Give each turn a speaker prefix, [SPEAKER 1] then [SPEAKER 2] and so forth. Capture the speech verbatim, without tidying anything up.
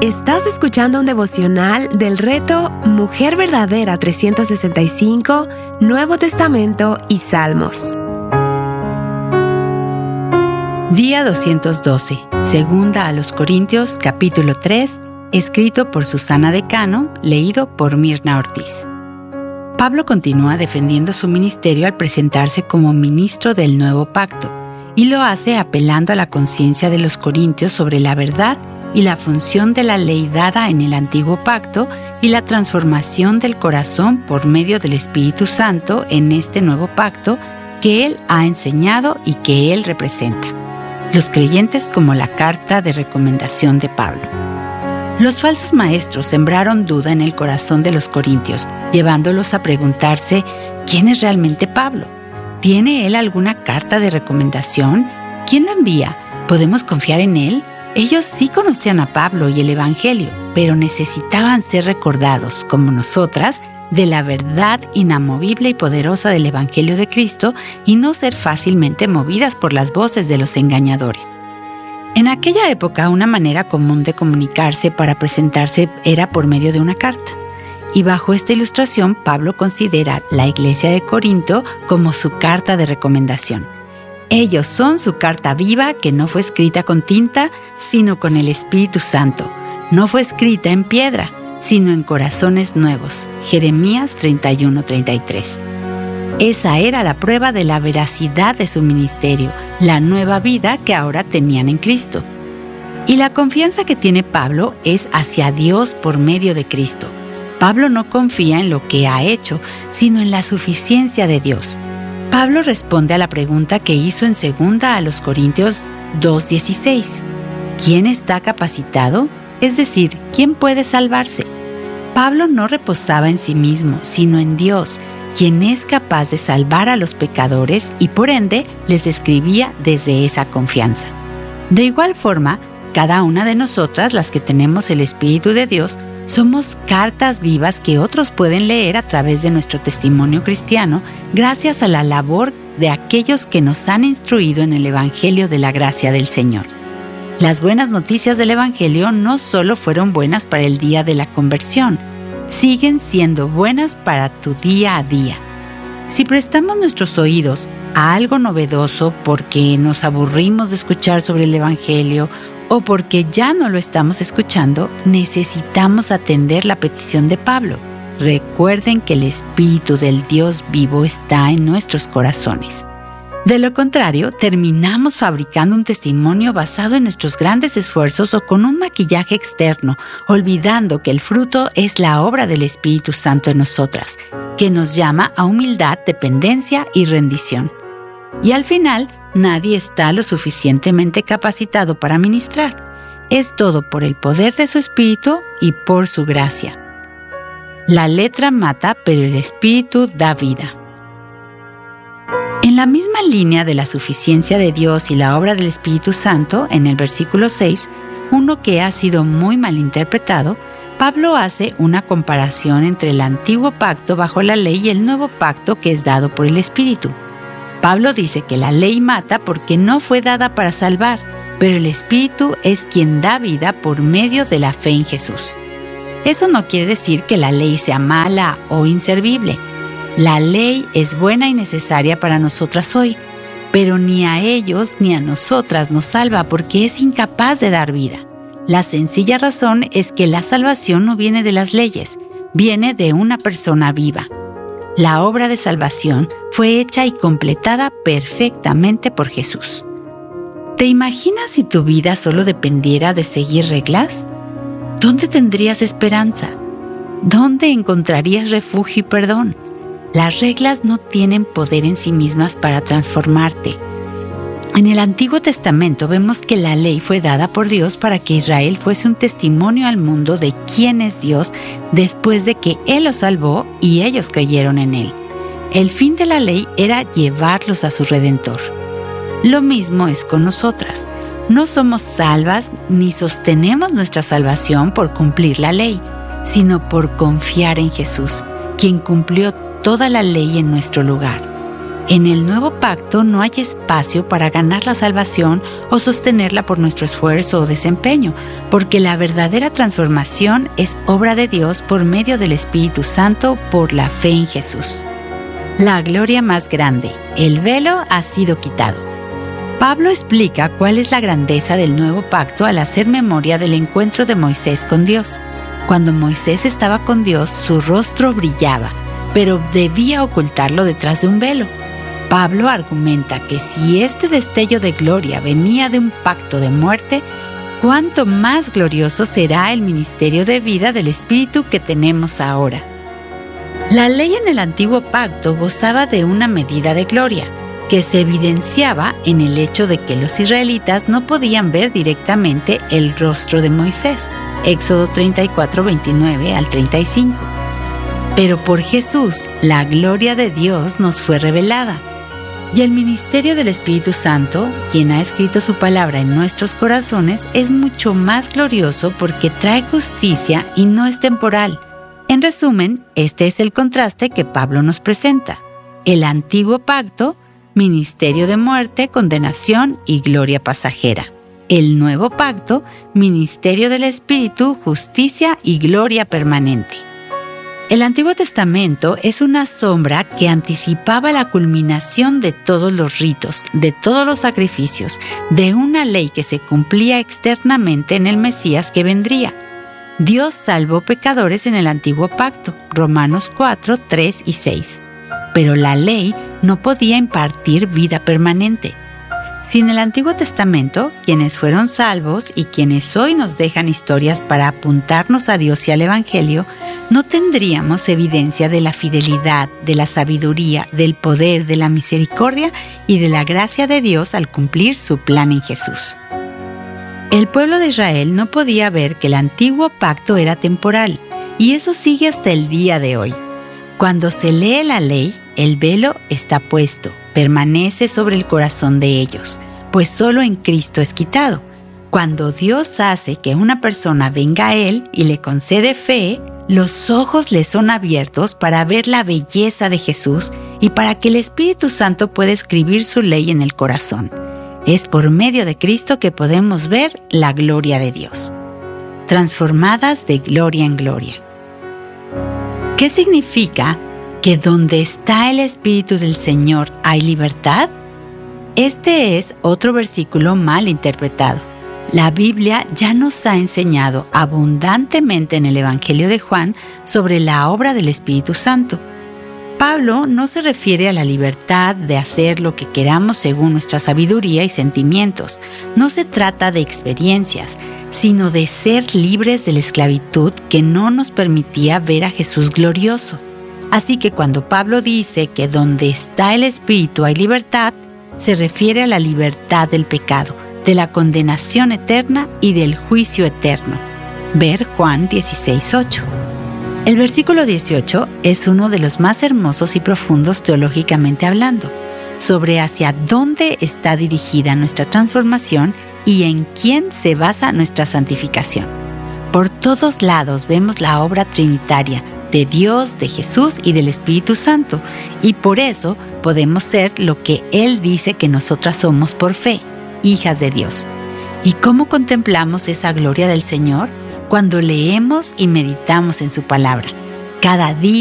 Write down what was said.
[SPEAKER 1] Estás escuchando un devocional del reto Mujer Verdadera trescientos sesenta y cinco, Nuevo Testamento y Salmos.
[SPEAKER 2] Día doscientos doce, Segunda a los Corintios, capítulo tres, escrito por Susana Decano, leído por Mirna Ortiz. Pablo continúa defendiendo su ministerio al presentarse como ministro del nuevo pacto, y lo hace apelando a la conciencia de los corintios sobre la verdad y la función de la ley dada en el antiguo pacto y la transformación del corazón por medio del Espíritu Santo en este nuevo pacto que él ha enseñado y que él representa. Los creyentes como la carta de recomendación de Pablo. Los falsos maestros sembraron duda en el corazón de los corintios, llevándolos a preguntarse ¿quién es realmente Pablo? ¿Tiene él alguna carta de recomendación? ¿Quién lo envía? ¿Podemos confiar en él? Ellos sí conocían a Pablo y el Evangelio, pero necesitaban ser recordados, como nosotras, de la verdad inamovible y poderosa del Evangelio de Cristo y no ser fácilmente movidas por las voces de los engañadores. En aquella época, una manera común de comunicarse para presentarse era por medio de una carta. Y bajo esta ilustración, Pablo considera la iglesia de Corinto como su carta de recomendación. Ellos son su carta viva que no fue escrita con tinta, sino con el Espíritu Santo. No fue escrita en piedra, sino en corazones nuevos. Jeremías treinta y uno, treinta y tres. Esa era la prueba de la veracidad de su ministerio, la nueva vida que ahora tenían en Cristo. Y la confianza que tiene Pablo es hacia Dios por medio de Cristo. Pablo no confía en lo que ha hecho, sino en la suficiencia de Dios. Pablo responde a la pregunta que hizo en segunda a los Corintios dos dieciséis. ¿Quién está capacitado? Es decir, ¿quién puede salvarse? Pablo no reposaba en sí mismo, sino en Dios, quien es capaz de salvar a los pecadores y por ende les escribía desde esa confianza. De igual forma, cada una de nosotras, las que tenemos el Espíritu de Dios, somos cartas vivas que otros pueden leer a través de nuestro testimonio cristiano gracias a la labor de aquellos que nos han instruido en el Evangelio de la gracia del Señor. Las buenas noticias del Evangelio no solo fueron buenas para el día de la conversión, siguen siendo buenas para tu día a día. Si prestamos nuestros oídos a algo novedoso porque nos aburrimos de escuchar sobre el Evangelio o porque ya no lo estamos escuchando, necesitamos atender la petición de Pablo. Recuerden que el Espíritu del Dios vivo está en nuestros corazones. De lo contrario, terminamos fabricando un testimonio basado en nuestros grandes esfuerzos o con un maquillaje externo, olvidando que el fruto es la obra del Espíritu Santo en nosotras, que nos llama a humildad, dependencia y rendición. Y al final, nadie está lo suficientemente capacitado para ministrar. Es todo por el poder de su Espíritu y por su gracia. La letra mata, pero el Espíritu da vida. En la misma línea de la suficiencia de Dios y la obra del Espíritu Santo, en el versículo seis, uno que ha sido muy malinterpretado, Pablo hace una comparación entre el antiguo pacto bajo la ley y el nuevo pacto que es dado por el Espíritu. Pablo dice que la ley mata porque no fue dada para salvar, pero el Espíritu es quien da vida por medio de la fe en Jesús. Eso no quiere decir que la ley sea mala o inservible. La ley es buena y necesaria para nosotras hoy, pero ni a ellos ni a nosotras nos salva porque es incapaz de dar vida. La sencilla razón es que la salvación no viene de las leyes, viene de una persona viva. La obra de salvación fue hecha y completada perfectamente por Jesús. ¿Te imaginas si tu vida solo dependiera de seguir reglas? ¿Dónde tendrías esperanza? ¿Dónde encontrarías refugio y perdón? Las reglas no tienen poder en sí mismas para transformarte. En el Antiguo Testamento vemos que la ley fue dada por Dios para que Israel fuese un testimonio al mundo de quién es Dios después de que Él los salvó y ellos creyeron en Él. El fin de la ley era llevarlos a su Redentor. Lo mismo es con nosotras. No somos salvas ni sostenemos nuestra salvación por cumplir la ley, sino por confiar en Jesús, quien cumplió toda la ley en nuestro lugar. En el nuevo pacto no hay espacio para ganar la salvación o sostenerla por nuestro esfuerzo o desempeño, porque la verdadera transformación es obra de Dios por medio del Espíritu Santo por la fe en Jesús. La gloria más grande, el velo ha sido quitado. Pablo explica cuál es la grandeza del nuevo pacto al hacer memoria del encuentro de Moisés con Dios. Cuando Moisés estaba con Dios, su rostro brillaba, pero debía ocultarlo detrás de un velo. Pablo argumenta que si este destello de gloria venía de un pacto de muerte, cuánto más glorioso será el ministerio de vida del Espíritu que tenemos ahora. La ley en el antiguo pacto gozaba de una medida de gloria, que se evidenciaba en el hecho de que los israelitas no podían ver directamente el rostro de Moisés. Éxodo treinta y cuatro, veintinueve al treinta y cinco. Pero por Jesús, la gloria de Dios nos fue revelada. Y el ministerio del Espíritu Santo, quien ha escrito su palabra en nuestros corazones, es mucho más glorioso porque trae justicia y no es temporal. En resumen, este es el contraste que Pablo nos presenta. El antiguo pacto, ministerio de muerte, condenación y gloria pasajera. El nuevo pacto, ministerio del Espíritu, justicia y gloria permanente. El Antiguo Testamento es una sombra que anticipaba la culminación de todos los ritos, de todos los sacrificios, de una ley que se cumplía externamente en el Mesías que vendría. Dios salvó pecadores en el Antiguo Pacto, Romanos cuatro, tres y seis. Pero la ley no podía impartir vida permanente. Sin el Antiguo Testamento, quienes fueron salvos y quienes hoy nos dejan historias para apuntarnos a Dios y al Evangelio, no tendríamos evidencia de la fidelidad, de la sabiduría, del poder, de la misericordia y de la gracia de Dios al cumplir su plan en Jesús. El pueblo de Israel no podía ver que el antiguo pacto era temporal, y eso sigue hasta el día de hoy. Cuando se lee la ley, el velo está puesto, permanece sobre el corazón de ellos, pues solo en Cristo es quitado. Cuando Dios hace que una persona venga a Él y le concede fe, los ojos le son abiertos para ver la belleza de Jesús y para que el Espíritu Santo pueda escribir su ley en el corazón. Es por medio de Cristo que podemos ver la gloria de Dios. Transformadas de gloria en gloria. ¿Qué significa que donde está el Espíritu del Señor hay libertad? Este es otro versículo mal interpretado. La Biblia ya nos ha enseñado abundantemente en el Evangelio de Juan sobre la obra del Espíritu Santo. Pablo no se refiere a la libertad de hacer lo que queramos según nuestra sabiduría y sentimientos. No se trata de experiencias, sino de ser libres de la esclavitud que no nos permitía ver a Jesús glorioso. Así que cuando Pablo dice que donde está el Espíritu hay libertad, se refiere a la libertad del pecado, de la condenación eterna y del juicio eterno. Ver Juan dieciséis, ocho. El versículo dieciocho es uno de los más hermosos y profundos teológicamente hablando, sobre hacia dónde está dirigida nuestra transformación y en quién se basa nuestra santificación. Por todos lados vemos la obra trinitaria de Dios, de Jesús y del Espíritu Santo, y por eso podemos ser lo que Él dice que nosotras somos por fe, hijas de Dios. ¿Y cómo contemplamos esa gloria del Señor? Cuando leemos y meditamos en su palabra. Cada día